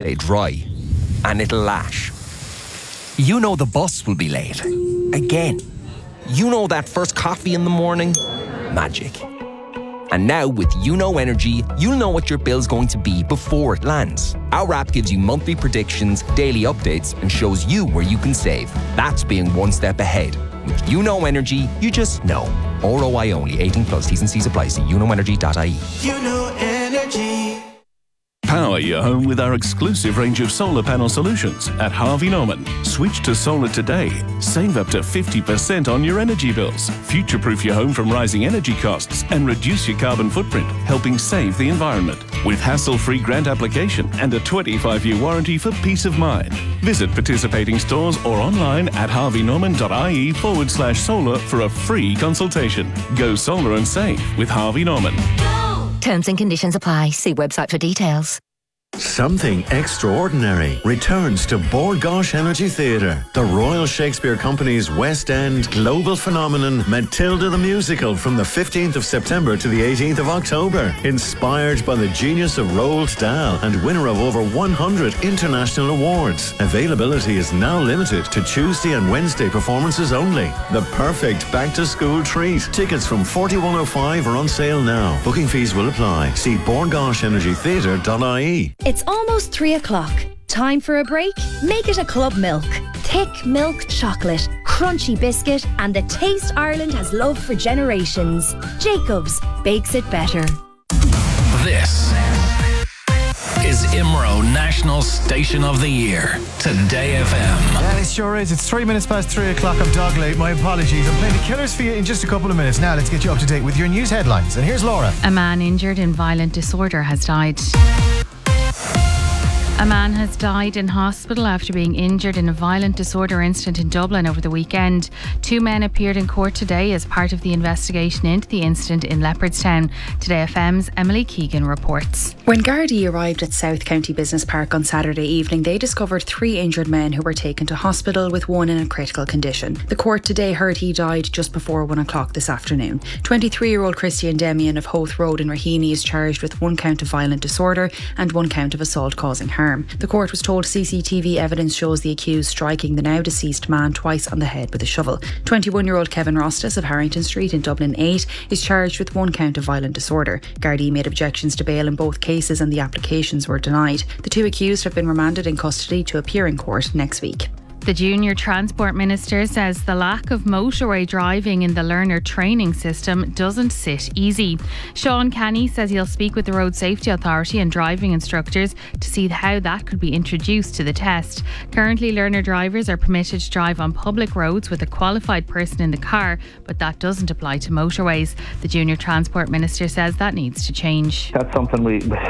stay dry. And it'll lash. You know the bus will be late. Again. You know that first coffee in the morning? Magic. And now with Energy, you'll know what your bill's going to be before it lands. Our app gives you monthly predictions, daily updates, and shows you where you can save. That's being one step ahead. With Energy, you just know. ROI only. 18 plus. T's and C's apply. See unoenergy.ie. Energy. Power your home with our exclusive range of solar panel solutions at Harvey Norman. Switch to solar today. Save up to 50% on your energy bills. Future-proof your home from rising energy costs and reduce your carbon footprint, helping save the environment. With hassle-free grant application and a 25-year warranty for peace of mind. Visit participating stores or online at harveynorman.ie/solar for a free consultation. Go solar and save with Harvey Norman. Terms and conditions apply. See website for details. Something extraordinary returns to Bord Gáis Energy Theatre. The Royal Shakespeare Company's West End global phenomenon Matilda the Musical from the 15th of September to the 18th of October. Inspired by the genius of Roald Dahl and winner of over 100 international awards. Availability is now limited to Tuesday and Wednesday performances only. The perfect back-to-school treat. Tickets from 41.05 are on sale now. Booking fees will apply. See bordgaishenergytheatre.ie. It's almost 3 o'clock. Time for a break? Make it a Club Milk. Thick milk chocolate, crunchy biscuit, and the taste Ireland has loved for generations. Jacobs bakes it better. This is IMRO National Station of the Year. Today FM. Yeah, it sure is. It's 3 minutes past 3 o'clock. I'm Dogley. My apologies. I'm playing the Killers for you in just a couple of minutes. Now let's get you up to date with your news headlines. And here's Laura. A man injured in violent disorder has died. A man has died in hospital after being injured in a violent disorder incident in Dublin over the weekend. 2 men appeared in court today as part of the investigation into the incident in Leopardstown. Today FM's Emily Keegan reports. When Gardaí arrived at South County Business Park on Saturday evening, they discovered 3 injured men who were taken to hospital with one in a critical condition. The court today heard he died just before 1 o'clock this afternoon. 23-year-old Christian Demian of Hoth Road in Raheny is charged with 1 count of violent disorder and 1 count of assault causing harm. The court was told CCTV evidence shows the accused striking the now deceased man twice on the head with a shovel. 21-year-old Kevin Rostas of Harrington Street in Dublin 8 is charged with 1 count of violent disorder. Gardaí made objections to bail in both cases and the applications were denied. The 2 accused have been remanded in custody to appear in court next week. The Junior Transport Minister says the lack of motorway driving in the learner training system doesn't sit easy. Sean Canny says he'll speak with the Road Safety Authority and driving instructors to see how that could be introduced to the test. Currently, learner drivers are permitted to drive on public roads with a qualified person in the car, but that doesn't apply to motorways. The Junior Transport Minister says that needs to change. That's something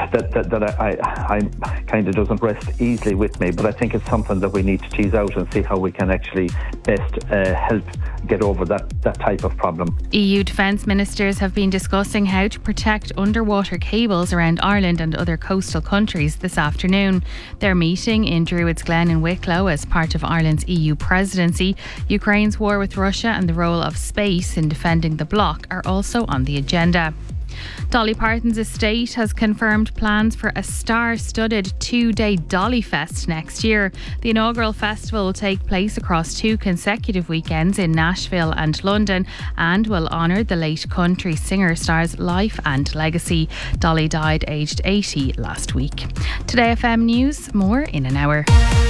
I kind of doesn't rest easily with me, but I think it's something that we need to tease out and see how we can actually best help get over that type of problem. EU defence ministers have been discussing how to protect underwater cables around Ireland and other coastal countries this afternoon. They're meeting in Druids Glen in Wicklow as part of Ireland's EU presidency. Ukraine's war with Russia and the role of space in defending the bloc are also on the agenda. Dolly Parton's estate has confirmed plans for a star-studded 2-day Dolly Fest next year. The inaugural festival will take place across 2 consecutive weekends in Nashville and London and will honour the late country singer-star's life and legacy. Dolly died aged 80 last week. Today FM News, more in an hour.